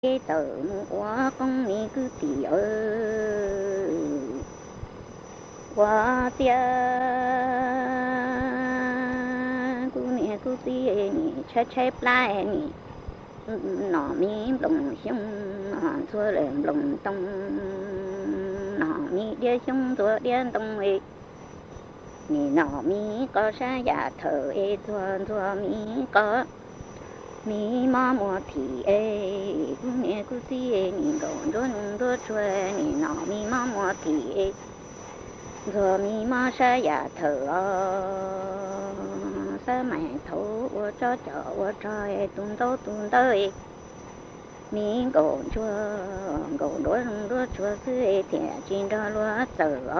tờ mua con mi cứ tỉ qua tia cú nè cú tỉ nè chơi chơi plai nè nọ mi lồng sông thua lên lồng tông nọ mi đĩa sông thua đĩa tông ấy nè nọ mi có sa giả thở ấy thua thua mi có mi ma mua thì ấy cú nè cú tỉ nè gòn đốn đốn chơi nè nọ mi ma mua thì ấy rồi mi ma sa giả thở sa mẹ thấu cho trời tung tới mi gòn chua gòn đốn đốn chua cứ thẻ trên đó lúa tờ